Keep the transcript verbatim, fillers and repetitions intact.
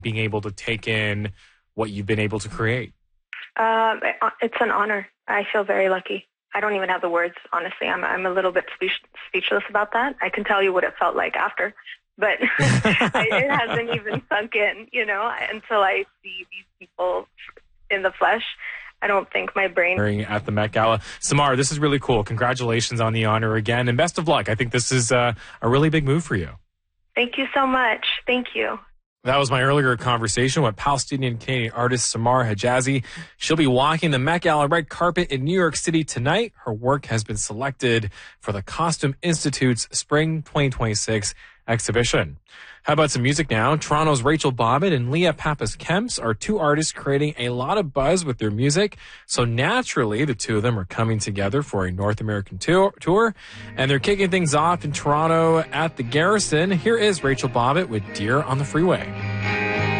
being able to take in what you've been able to create? Uh, it's an honor. I feel very lucky. I don't even have the words, honestly. I'm I'm a little bit speech, speechless about that. I can tell you what it felt like after, but it hasn't even sunk in, you know, until I see these people in the flesh. I don't think my brain... At the Met Gala. Samar, this is really cool. Congratulations on the honor again, and best of luck. I think this is uh, a really big move for you. Thank you so much. Thank you. That was my earlier conversation with Palestinian Canadian artist Samar Hijazi. She'll be walking the Met Gala red carpet in New York City tonight. Her work has been selected for the Costume Institute's Spring twenty twenty-six exhibition. How about some music now? Toronto's Rachel Bobbitt and Leah Pappas-Kemps are two artists creating a lot of buzz with their music. So naturally, the two of them are coming together for a North American tour, tour and they're kicking things off in Toronto at the Garrison. Here is Rachel Bobbitt with Deer on the Freeway.